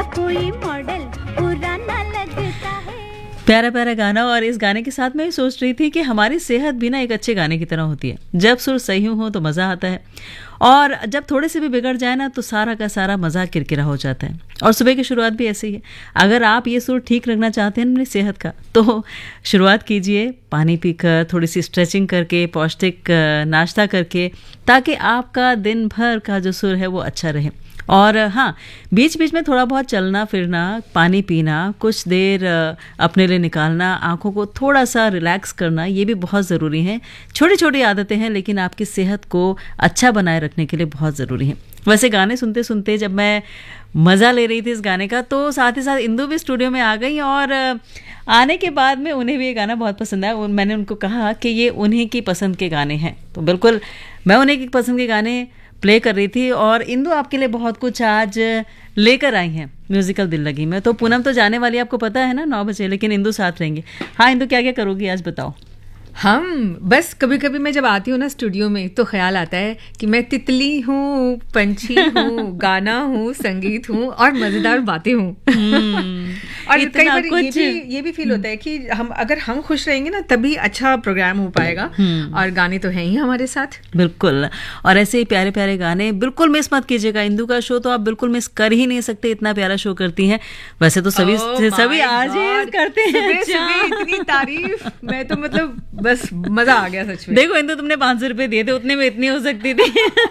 कोई मॉडल पुराना लगता है। प्यारा प्यारा गाना। और इस गाने के साथ मैं सोच रही थी कि हमारी सेहत भी ना एक अच्छे गाने की तरह होती है। जब सुर सही हो तो मज़ा आता है, और जब थोड़े से भी बिगड़ जाए ना तो सारा का सारा मज़ा किरकिरा हो जाता है। और सुबह की शुरुआत भी ऐसी ही है। अगर आप ये सुर ठीक रखना चाहते हैं अपनी सेहत का, तो शुरुआत कीजिए पानी पीकर, थोड़ी सी स्ट्रेचिंग करके, पौष्टिक नाश्ता करके, ताकि आपका दिन भर का जो सुर है वो अच्छा रहे। और हाँ, बीच बीच में थोड़ा बहुत चलना फिरना, पानी पीना, कुछ देर अपने लिए निकालना, आंखों को थोड़ा सा रिलैक्स करना, ये भी बहुत ज़रूरी है। छोटी छोटी आदतें हैं लेकिन आपकी सेहत को अच्छा बनाए रखने के लिए बहुत ज़रूरी है। वैसे गाने सुनते सुनते जब मैं मज़ा ले रही थी इस गाने का, तो साथ ही साथ इंदु भी स्टूडियो में आ गई, और आने के बाद में उन्हें भी ये गाना बहुत पसंद आया। और मैंने उनको कहा कि ये उन्हीं की पसंद के गाने हैं, तो बिल्कुल मैं उन्हीं की पसंद के गाने प्ले कर रही थी। और इंदु आपके लिए बहुत कुछ आज लेकर आई हैं म्यूजिकल दिल लगी में। तो पूनम तो जाने वाली, आपको पता है ना, 9 बजे, लेकिन इंदु साथ रहेंगे। हाँ इंदु, क्या क्या करोगी आज बताओ। हम बस कभी कभी मैं जब आती हूँ ना स्टूडियो में, तो ख्याल आता है कि मैं तितली हूँ, पंछी हूँ, गाना हूँ, संगीत हूँ और मजेदार बातें हूँ। और कई बार ये भी फील होता है कि अगर हम खुश रहेंगे ना तभी अच्छा प्रोग्राम हो पाएगा। और गाने तो हैं ही हमारे साथ। बिल्कुल। और ऐसे ही प्यारे प्यारे गाने बिल्कुल मिस मत कीजिएगा। इंदु का शो तो आप बिल्कुल मिस कर ही नहीं सकते, इतना प्यारा शो करती हैं। वैसे तो सभी आज ही करते हैं। इतनी तारीफ, मैं तो मतलब बस मजा आ गया सच में। देखो इंदु, तुमने 500 रुपए दिए थे, उतने में इतनी हो सकती थी।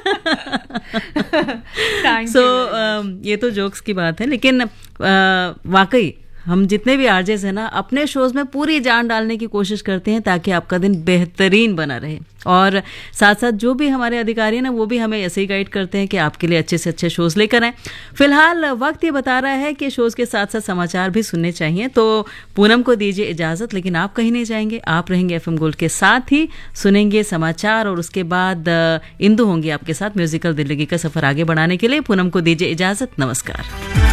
ये तो जोक्स की बात है, लेकिन वाकई हम जितने भी आरजेस हैं ना, अपने शोज में पूरी जान डालने की कोशिश करते हैं ताकि आपका दिन बेहतरीन बना रहे। और साथ साथ जो भी हमारे अधिकारी हैं ना, वो भी हमें ऐसे ही गाइड करते हैं कि आपके लिए अच्छे से अच्छे शोज लेकर आएं। फिलहाल वक्त ये बता रहा है कि शोज के साथ साथ समाचार भी सुनने चाहिए, तो पूनम को दीजिए इजाजत। लेकिन आप कहीं नहीं जाएंगे, आप रहेंगे एफएम गोल्ड के साथ ही, सुनेंगे समाचार, और उसके बाद इंदु होंगी आपके साथ म्यूजिकल दिल्लगी का सफर आगे बढ़ाने के लिए। पूनम को दीजिए इजाजत, नमस्कार।